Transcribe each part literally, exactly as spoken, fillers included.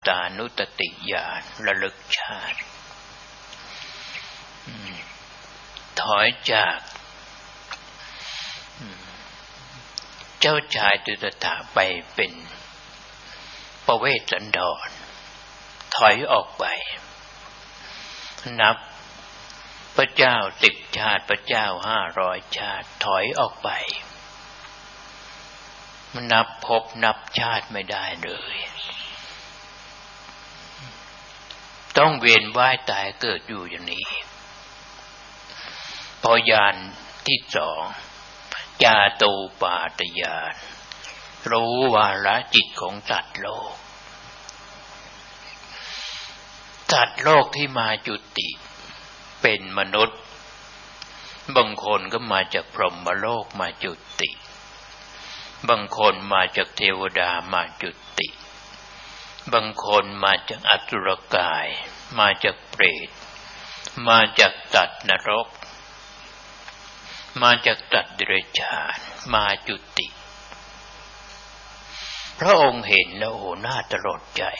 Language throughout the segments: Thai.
ตานุตติญาณระลึกชาติถอยจากเจ้าชายจุฑฏะไปเป็นปเวสสันดรถอยออกไปนับพระเจ้าสิบชาติพระเจ้าห้าร้อยชาติถอยออกไปมันนับภพนับชาติไม่ได้เลยต้องเวียนว่ายตายเกิดอยู่อย่างนี้พอยานที่สองจาตูปาตญาณรู้วาระจิตของสัตว์โลกสัตว์โลกที่มาจุติเป็นมนุษย์บางคนก็มาจากพรหมโลกมาจุติบางคนมาจากเทวดามาจุติบางคนมาจากอสุรกายมาจากเปรตมาจากสัตว์นรกมาจากสัตว์เดรัจฉานมาจุติพระองค์เห็นแล้วโอ้น่าตลดใจ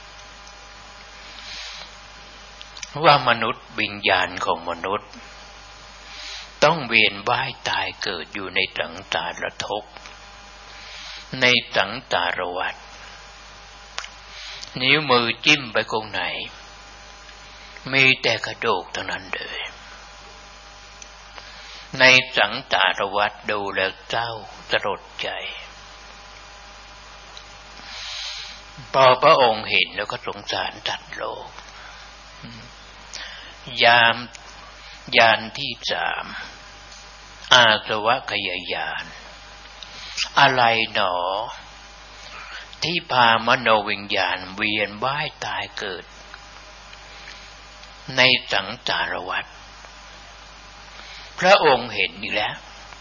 ว่ามนุษย์วิญญาณของมนุษย์ต้องเวียนว่ายตายเกิดอยู่ในสังสารทุกข์ในสังสารวัฏนิ้วมือจิ้มไปตรงไหนมีแต่กระดูกทั้งนั้นเลยในสังสารวัฏดูแล้วเศร้าสลดใจพอพระองค์เห็นแล้วก็สงสารสัตว์โลกยามยานที่สามอาสวะขยายานอะไรหนอที่พามโนวิญญาณเวียนว่ายตายเกิดในสังสารวัฏพระองค์เห็นอีกแล้ว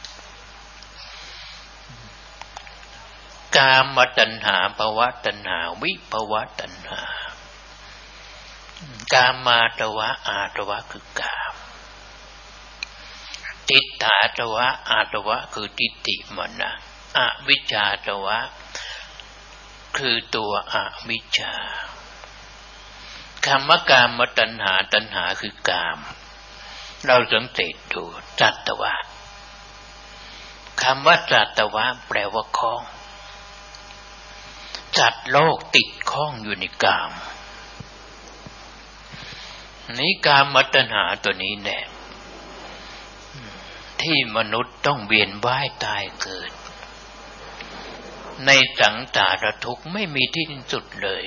กามตัณหาภวตัณหาวิภวตัณหากามาตวะอาตวะคือกามทิฏฐาตวะอาตวะคือทิฏฐิมนะอวิชชาตวะคือตัวอวิชชาคำว่ากามตัณหาตัณหาคือกามเราสังเกตดูสัตวะคำว่าสัตวะแปลว่าคล้องสัตว์โลกติดข้องอยู่ในกามนี่กามตัณหาตัวนี้แน่ที่มนุษย์ต้องเวียนว่ายตายเกิดในสังสารทุกข์ไม่มีที่สิ้นสุดเลย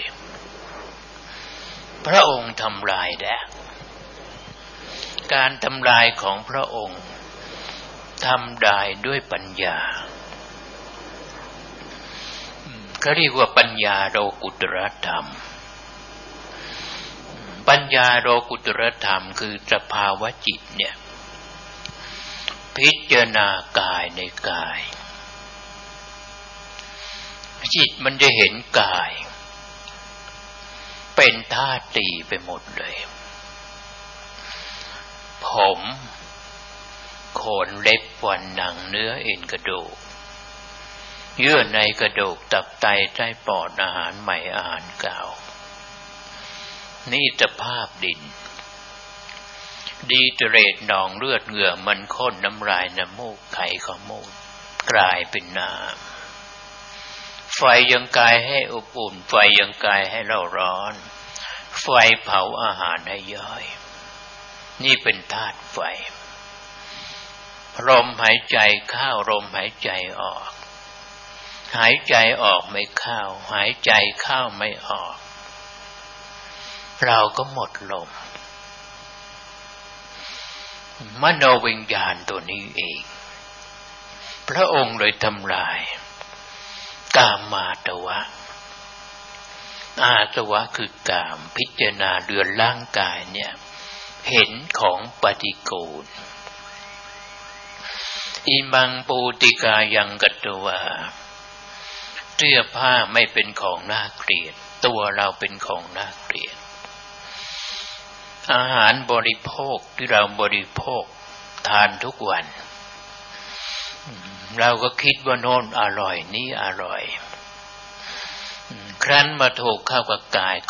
พระองค์ทำลายแล้วการทำลายของพระองค์ทำได้ด้วยปัญญาเขาเรียกว่าปัญญาโลกุตรธรรมปัญญาโลกุตรธรรมคือสภาวะจิตเนี่ยพิจารณากายในกายจิตมันจะเห็นกายเป็นธาตุตีไปหมดเลยผมขนเล็บฟันหนังเนื้อเอ็นกระดูกเยื่อในกระดูกตับไตไส้ปอดอาหารใหม่อาหารเก่านี่สภาพดินดีเจเรตหนองเลือดเหงื่อมันข้นน้ำลายน้ำมูกไขข้อมูกกลายเป็นน้ำไฟยังกายให้อบอุ่นไฟยังกายให้เราร้อนไฟเผาอาหารให้ย่อยนี่เป็นธาตุไฟลมหายใจเข้าลมหายใจออกหายใจออกไม่เข้าหายใจเข้าไม่ออกเราก็หมดลมมโนวิญญาณตัวนี้เองพระองค์เลยทำลายกามาตวะอาสวะคือกามพิจารณาเดือนร่างกายเนี่ยเห็นของปฏิกูลอิมังปูติกายังกัตวะเสื้อผ้าไม่เป็นของน่าเกลียดตัวเราเป็นของน่าเกลียดอาหารบริโภคที่เราบริโภคทานทุกวันเราก็คิดว่าโน่นอร่อยนี่อร่อยครั้นมาถูกเข้ากับกาย